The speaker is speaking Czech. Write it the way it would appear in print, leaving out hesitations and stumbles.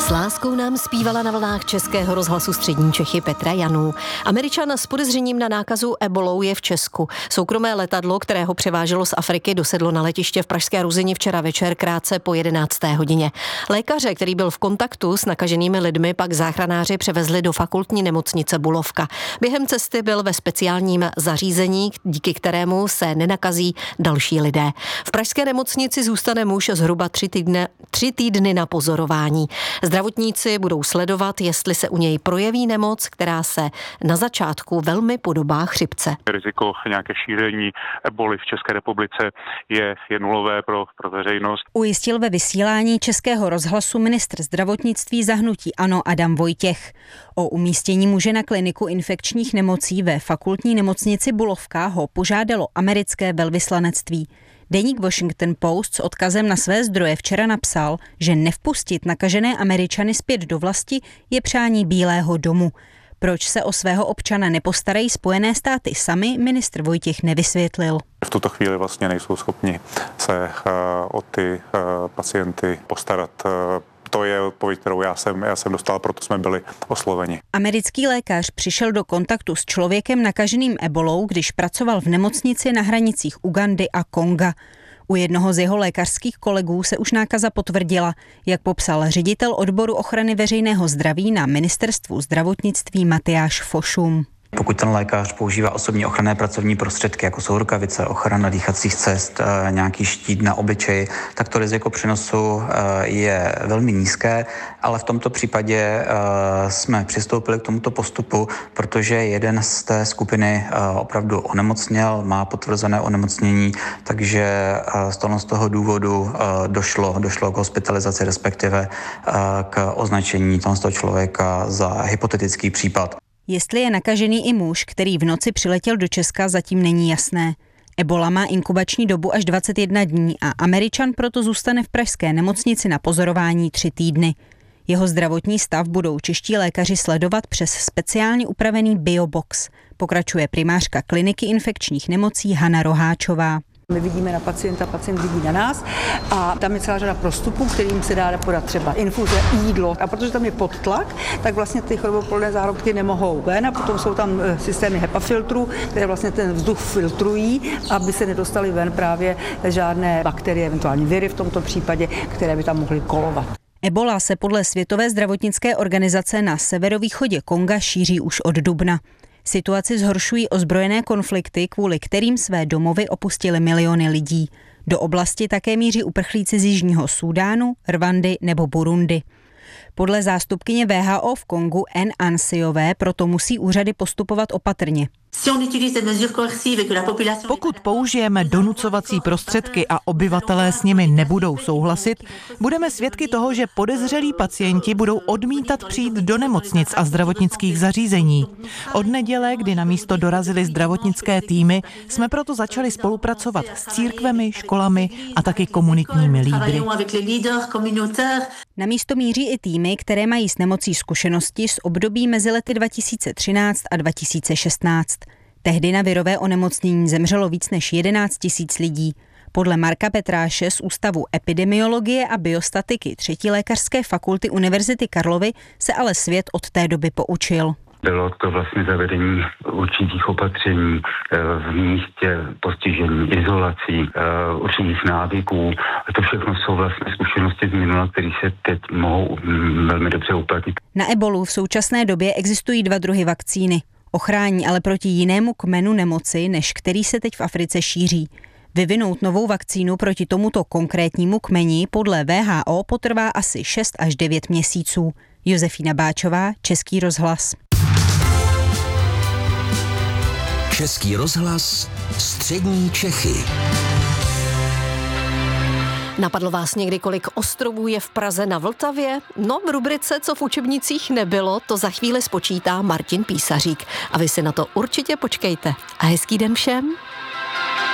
S láskou nám zpívala na vlnách Českého rozhlasu Střední Čechy Petra Janů. Američan s podezřením na nákazu ebolou je v Česku. Soukromé letadlo, které ho převáželo z Afriky, dosedlo na letiště v Pražské Ruzyni včera večer krátce po 11. hodině. Lékaře, který byl v kontaktu s nakaženými lidmi, pak záchranáři převezli do fakultní nemocnice Bulovka. Během cesty byl ve speciálním zařízení, díky kterému se nenakazí další lidé. V pražské nemocnici zůstane muž zhruba 3 týdny na pozorování. Zdravotníci budou sledovat, jestli se u něj projeví nemoc, která se na začátku velmi podobá chřipce. Riziko nějaké šíření eboly v České republice je nulové pro veřejnost. Ujistil ve vysílání Českého rozhlasu ministr zdravotnictví za hnutí ANO Adam Vojtěch. O umístění muže na kliniku infekčních nemocí ve fakultní nemocnici Bulovka ho požádalo americké velvyslanectví. Deník Washington Post s odkazem na své zdroje včera napsal, že nevpustit nakažené Američany zpět do vlasti je přání Bílého domu. Proč se o svého občana nepostarají Spojené státy sami, ministr Vojtěch nevysvětlil. V tuto chvíli vlastně nejsou schopni se o ty pacienty postarat. To je odpověď, kterou já jsem dostal, proto jsme byli osloveni. Americký lékař přišel do kontaktu s člověkem nakaženým ebolou, když pracoval v nemocnici na hranicích Ugandy a Konga. U jednoho z jeho lékařských kolegů se už nákaza potvrdila, jak popsal ředitel odboru ochrany veřejného zdraví na ministerstvu zdravotnictví Matyáš Fošum. Pokud ten lékař používá osobní ochranné pracovní prostředky, jako jsou rukavice, ochrana dýchacích cest, nějaký štít na obličeji, tak to riziko přenosu je velmi nízké, ale v tomto případě jsme přistoupili k tomuto postupu, protože jeden z té skupiny opravdu onemocněl, má potvrzené onemocnění, takže z toho důvodu došlo k hospitalizaci, respektive k označení toho člověka za hypotetický případ. Jestli je nakažený i muž, který v noci přiletěl do Česka, zatím není jasné. Ebola má inkubační dobu až 21 dní a Američan proto zůstane v pražské nemocnici na pozorování 3 týdny. Jeho zdravotní stav budou čeští lékaři sledovat přes speciálně upravený biobox, pokračuje primářka kliniky infekčních nemocí Hana Roháčová. My vidíme na pacienta, pacient vidí na nás a tam je celá řada prostupů, kterým se dá podat třeba infuze, jídlo. A protože tam je podtlak, tak vlastně ty choroboplodné zárodky nemohou ven a potom jsou tam systémy HEPA filtrů, které vlastně ten vzduch filtrují, aby se nedostaly ven právě žádné bakterie, eventuálně viry v tomto případě, které by tam mohly kolovat. Ebola se podle Světové zdravotnické organizace na severovýchodě Konga šíří už od dubna. Situaci zhoršují ozbrojené konflikty, kvůli kterým své domovy opustili miliony lidí. Do oblasti také míří uprchlíci z Jižního Súdánu, Rwandy nebo Burundi. Podle zástupkyně WHO v Kongu N. Ansiové proto musí úřady postupovat opatrně. Pokud použijeme donucovací prostředky a obyvatelé s nimi nebudou souhlasit, budeme svědky toho, že podezřelí pacienti budou odmítat přijít do nemocnic a zdravotnických zařízení. Od neděle, kdy na místo dorazily zdravotnické týmy, jsme proto začali spolupracovat s církvemi, školami a taky komunitními lídry. Na místo míří i týmy, které mají s nemocí zkušenosti z období mezi lety 2013 a 2016. Tehdy na virové onemocnění zemřelo víc než 11 000 lidí. Podle Marka Petráše z Ústavu epidemiologie a biostatiky 3. lékařské fakulty Univerzity Karlovy se ale svět od té doby poučil. Bylo to vlastně zavedení určitých opatření v místě postižení, izolací, určitých návyků. To všechno jsou vlastně zkušenosti z minula, které se teď mohou velmi dobře uplatnit. Na ebolu v současné době existují 2 druhy vakcíny. Ochrání ale proti jinému kmenu nemoci, než který se teď v Africe šíří. Vyvinout novou vakcínu proti tomuto konkrétnímu kmeni podle WHO potrvá asi 6 až 9 měsíců. Josefína Báčová, Český rozhlas. Český rozhlas, Střední Čechy. Napadlo vás někdy, kolik ostrovů je v Praze na Vltavě? No, v rubrice Co v učebnicích nebylo, to za chvíli spočítá Martin Písařík. A vy si na to určitě počkejte. A hezký den všem.